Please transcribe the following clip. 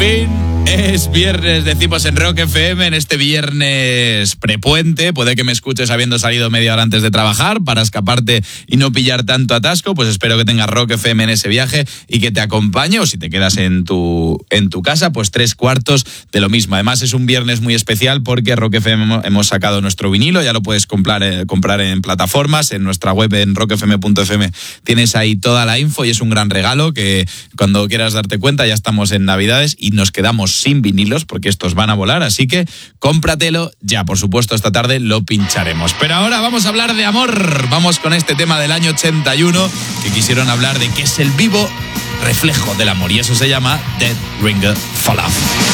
Es viernes, decimos en Rock FM, en este viernes prepuente. Puede que me escuches habiendo salido media hora antes de trabajar para escaparte y no pillar tanto atasco. Pues espero que tengas Rock FM en ese viaje y que te acompañe, o si te quedas en tu casa, pues 3/4 de lo mismo. Además es un viernes muy especial porque Rock FM hemos sacado nuestro vinilo. Ya lo puedes comprar en plataformas, en nuestra web en rockfm.fm tienes ahí toda la info, y es un gran regalo que cuando quieras darte cuenta ya estamos en Navidades y nos quedamos sin vinilos porque estos van a volar, así que cómpratelo ya. Por supuesto, esta tarde lo pincharemos. Pero ahora vamos a hablar de amor. Vamos con este tema del año 81 que quisieron hablar de que es el vivo reflejo del amor, y eso se llama Dead Ringer for Love.